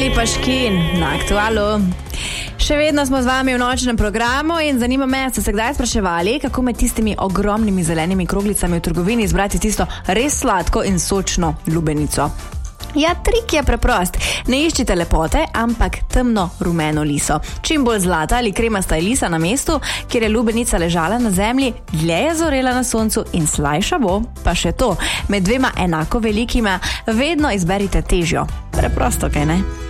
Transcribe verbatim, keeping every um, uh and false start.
Ali pa Škin na Aktualu. Še vedno smo z vami v nočnem programu in zanima me, ste se kdaj spraševali, kako med tistimi ogromnimi zelenimi kroglicami v trgovini izbrati tisto res sladko in sočno lubenico. Ja, trik je preprost. Ne iščite lepote, ampak temno rumeno liso. Čim bolj zlata ali kremasta je lisa na mestu, kjer je lubenica ležala na zemlji, dlje je zorela na soncu in slajša bo. Pa še to, med dvema enako velikima vedno izberite težjo. Preprosto, kaj ne?